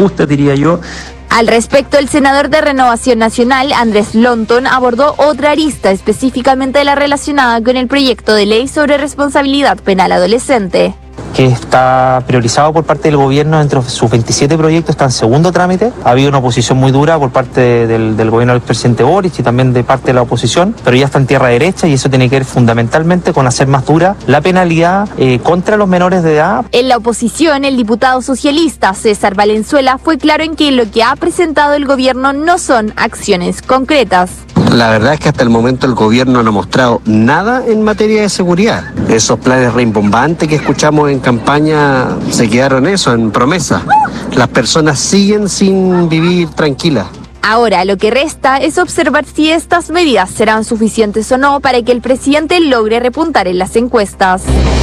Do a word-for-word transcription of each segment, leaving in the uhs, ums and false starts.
injustas, diría yo. Al respecto, el senador de Renovación Nacional, Andrés Lonton, abordó otra arista, específicamente la relacionada con el proyecto de ley sobre responsabilidad penal adolescente. Que está priorizado por parte del gobierno entre sus veintisiete proyectos, está en segundo trámite. Ha habido una oposición muy dura por parte del, del gobierno del presidente Boric y también de parte de la oposición, pero ya está en tierra derecha y eso tiene que ver fundamentalmente con hacer más dura la penalidad eh, contra los menores de edad. En la oposición, el diputado socialista César Valenzuela fue claro en que lo que ha presentado el gobierno no son acciones concretas. La verdad es que hasta el momento el gobierno no ha mostrado nada en materia de seguridad. Esos planes rimbombantes que escuchamos en campaña se quedaron eso, en promesa. Las personas siguen sin vivir tranquilas. Ahora, lo que resta es observar si estas medidas serán suficientes o no para que el presidente logre repuntar en las encuestas.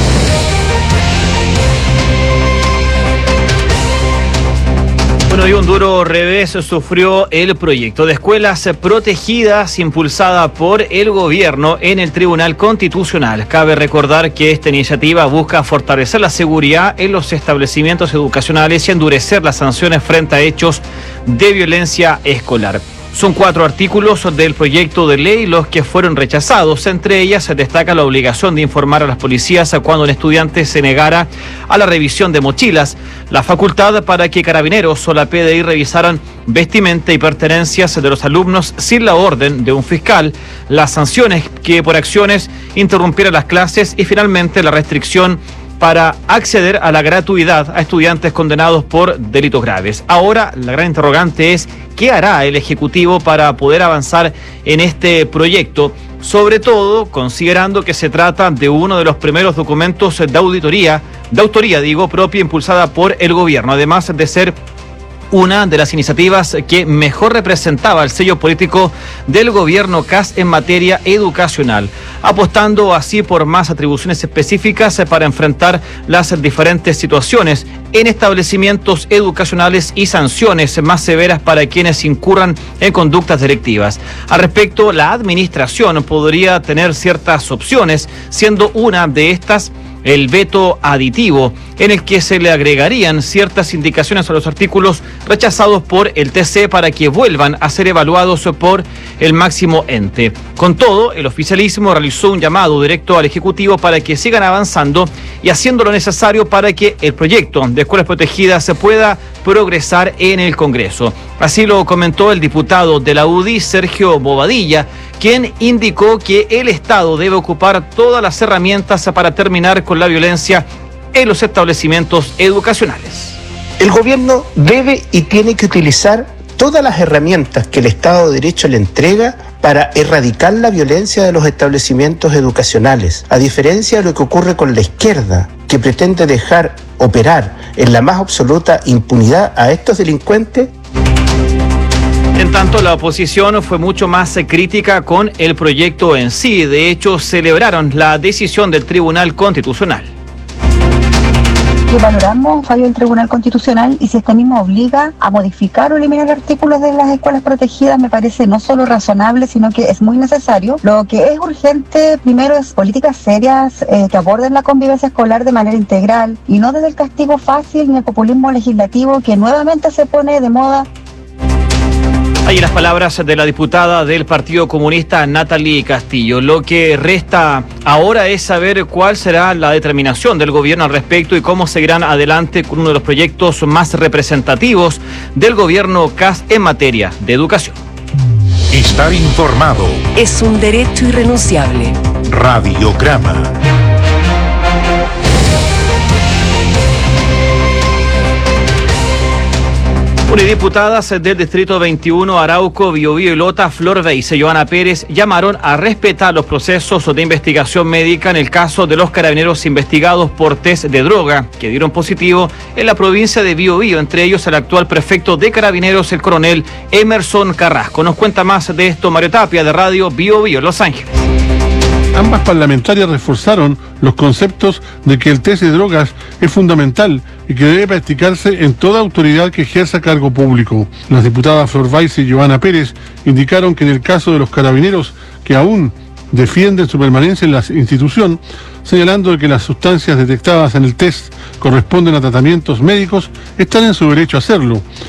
Bueno, y un duro revés sufrió el proyecto de escuelas protegidas impulsada por el gobierno en el Tribunal Constitucional. Cabe recordar que esta iniciativa busca fortalecer la seguridad en los establecimientos educacionales y endurecer las sanciones frente a hechos de violencia escolar. Son cuatro artículos del proyecto de ley los que fueron rechazados. Entre ellas se destaca la obligación de informar a las policías cuando un estudiante se negara a la revisión de mochilas, la facultad para que Carabineros o la P D I revisaran vestimenta y pertenencias de los alumnos sin la orden de un fiscal, las sanciones que por acciones interrumpieran las clases y finalmente la restricción para acceder a la gratuidad a estudiantes condenados por delitos graves. Ahora, la gran interrogante es, ¿qué hará el Ejecutivo para poder avanzar en este proyecto? Sobre todo, considerando que se trata de uno de los primeros documentos de auditoría, de autoría, digo, propia, impulsada por el gobierno, además de ser una de las iniciativas que mejor representaba el sello político del gobierno C A S en materia educacional, apostando así por más atribuciones específicas para enfrentar las diferentes situaciones en establecimientos educacionales y sanciones más severas para quienes incurran en conductas delictivas. Al respecto, la administración podría tener ciertas opciones, siendo una de estas el veto aditivo, en el que se le agregarían ciertas indicaciones a los artículos rechazados por el T C para que vuelvan a ser evaluados por el máximo ente. Con todo, el oficialismo realizó un llamado directo al Ejecutivo para que sigan avanzando y haciendo lo necesario para que el proyecto de escuelas protegidas se pueda progresar en el Congreso. Así lo comentó el diputado de la U D I, Sergio Bobadilla, quien indicó que el Estado debe ocupar todas las herramientas para terminar con la violencia en los establecimientos educacionales. El gobierno debe y tiene que utilizar todas las herramientas que el Estado de Derecho le entrega para erradicar la violencia de los establecimientos educacionales, a diferencia de lo que ocurre con la izquierda, que pretende dejar operar en la más absoluta impunidad a estos delincuentes. En tanto, la oposición fue mucho más crítica con el proyecto en sí. De hecho, celebraron la decisión del Tribunal Constitucional. Que valoramos fallo del Tribunal Constitucional y si este mismo obliga a modificar o eliminar artículos de las escuelas protegidas, me parece no solo razonable, sino que es muy necesario. Lo que es urgente primero es políticas serias eh, que aborden la convivencia escolar de manera integral y no desde el castigo fácil ni el populismo legislativo que nuevamente se pone de moda. Ahí las palabras de la diputada del Partido Comunista, Natalie Castillo. Lo que resta ahora es saber cuál será la determinación del gobierno al respecto y cómo seguirán adelante con uno de los proyectos más representativos del gobierno C A S en materia de educación. Estar informado es un derecho irrenunciable. Radiograma. Diputadas del Distrito veintiuno, Arauco, Biobío y Lota, Flor Beize y Joana Pérez llamaron a respetar los procesos de investigación médica en el caso de los carabineros investigados por test de droga que dieron positivo en la provincia de Biobío, entre ellos el actual prefecto de Carabineros, el coronel Emerson Carrasco. Nos cuenta más de esto Mario Tapia, de Radio Biobío, Los Ángeles. Ambas parlamentarias reforzaron los conceptos de que el test de drogas es fundamental y que debe practicarse en toda autoridad que ejerza cargo público. Las diputadas Flor Beize y Joana Pérez indicaron que en el caso de los carabineros que aún defienden su permanencia en la institución, señalando que las sustancias detectadas en el test corresponden a tratamientos médicos, están en su derecho a hacerlo.